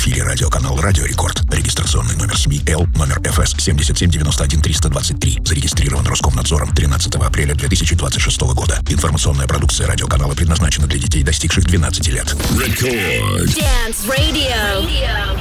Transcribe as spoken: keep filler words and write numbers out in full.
эфире радиоканал «Радио Рекорд». Регистрационный номер СМИ Л, номер эф эс семь семь девять один три два три. Зарегистрирован Роскомнадзором тринадцатого апреля две тысячи двадцать шестого года. Информационная продукция радиоканала предназначена для детей, достигших двенадцати лет. Record. Dance Radio.